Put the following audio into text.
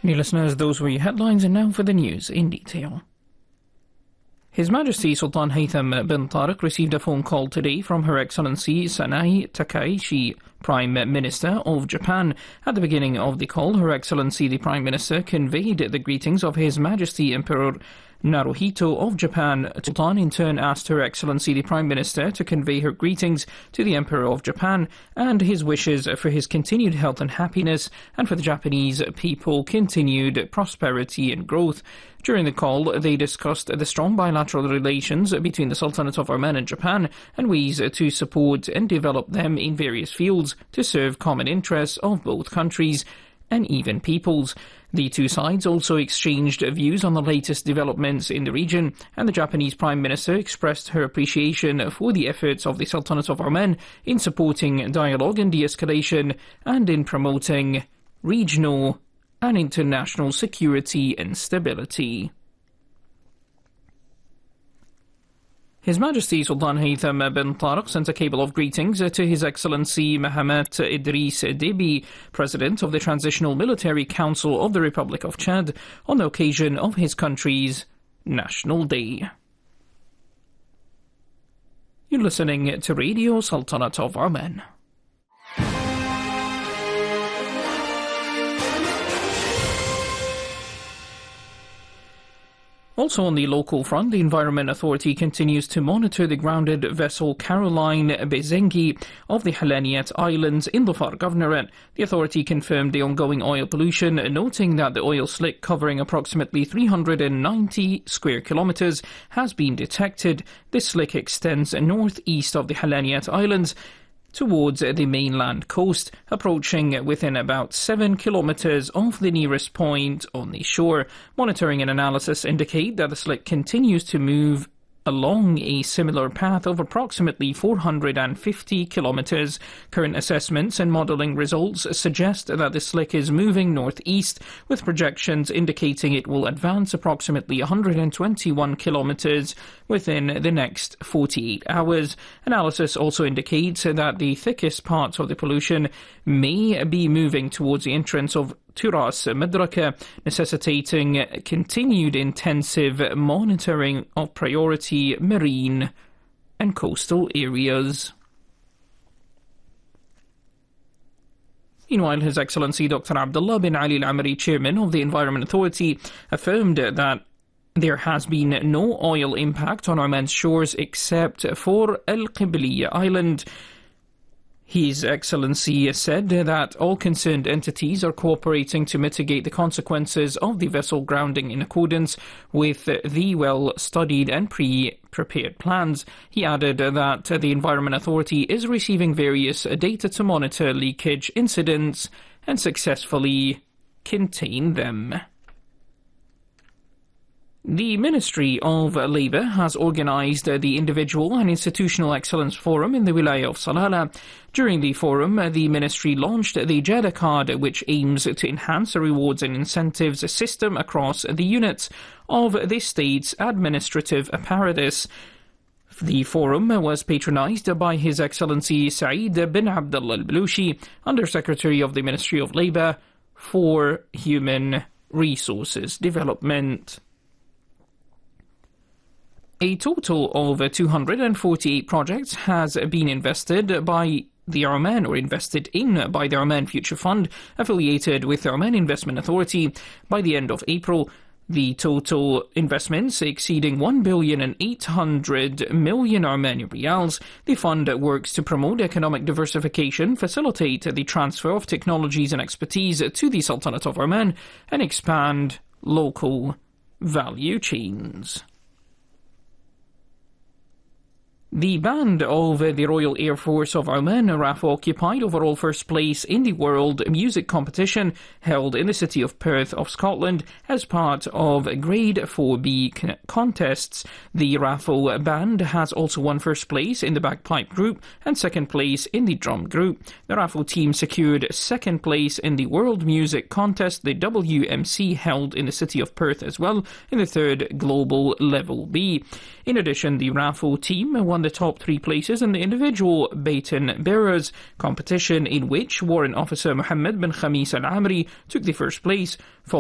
Dear listeners, those were your headlines, and now for the news in detail. His Majesty Sultan Haytham bin Tariq received a phone call today from Her Excellency Sanae Takaichi, Prime Minister of Japan. At the beginning of the call, Her Excellency the Prime Minister conveyed the greetings of His Majesty Emperor Naruhito of Japan. Sultan in turn asked Her Excellency the Prime Minister to convey her greetings to the Emperor of Japan and his wishes for his continued health and happiness, and for the Japanese people continued prosperity and growth. During the call, they discussed the strong bilateral relations between the Sultanate of Oman and Japan and ways to support and develop them in various fields to serve common interests of both countries and even peoples. The two sides also exchanged views on the latest developments in the region, and the Japanese Prime Minister expressed her appreciation for the efforts of the Sultanate of Oman in supporting dialogue and de-escalation and in promoting regional and international security and stability. His Majesty Sultan Haytham bin Tariq sent a cable of greetings to His Excellency Mahamat Idris Deby, President of the Transitional Military Council of the Republic of Chad, on the occasion of his country's National Day. You're listening to Radio Sultanate of Oman. Also on the local front, the Environment Authority continues to monitor the grounded vessel Caroline Bezengi of the Halaniyat Islands in Dhofar Governorate. The authority confirmed the ongoing oil pollution, noting that the oil slick covering approximately 390 square kilometres has been detected. This slick extends northeast of the Halaniyat Islands towards the mainland coast, approaching within about 7 kilometres of the nearest point on the shore. Monitoring and analysis indicate that the slick continues to move along a similar path of approximately 450 kilometres. Current assessments and modelling results suggest that the slick is moving northeast, with projections indicating it will advance approximately 121 kilometres within the next 48 hours. Analysis also indicates that the thickest parts of the pollution may be moving towards the entrance of Turas Madraka, necessitating continued intensive monitoring of priority marine and coastal areas. Meanwhile, His Excellency Dr. Abdullah bin Ali Al-Amri, Chairman of the Environment Authority, affirmed that there has been no oil impact on Oman's shores except for Al-Qibliya Island. His Excellency said that all concerned entities are cooperating to mitigate the consequences of the vessel grounding in accordance with the well-studied and pre-prepared plans. He added that the Environment Authority is receiving various data to monitor leakage incidents and successfully contain them. The Ministry of Labour has organised the Individual and Institutional Excellence Forum in the Wilaya of Salalah. During the forum, the Ministry launched the JADA card, which aims to enhance the rewards and incentives system across the units of the state's administrative apparatus. The forum was patronised by His Excellency Saeed bin Abdullah Al-Balushi, Under-Secretary of the Ministry of Labour for Human Resources Development. A total of 248 projects has been invested by the Oman, or invested in by the Oman Future Fund, affiliated with the Oman Investment Authority. By the end of April, the total investments exceeding 1,800 billion Omani riyals. The fund works to promote economic diversification, facilitate the transfer of technologies and expertise to the Sultanate of Oman, and expand local value chains. The band of the Royal Air Force of Oman, RAF, occupied overall first place in the World Music Competition held in the city of Perth of Scotland as part of Grade 4B contests. The RAFO band has also won first place in the bagpipe group and second place in the drum group. The RAFO team secured second place in the World Music Contest, the WMC, held in the city of Perth as well, in the third Global Level B. In addition, the RAFO team won the top three places in the individual baton bearers competition, in which Warrant Officer Mohammed bin Khamis Al-Amri took the first place,